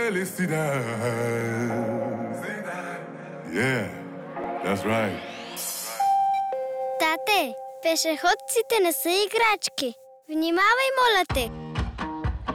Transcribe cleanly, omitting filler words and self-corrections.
felicidad. Yeah, that's right. Тате, пешеходците не са играчки. Внимавай, моля те!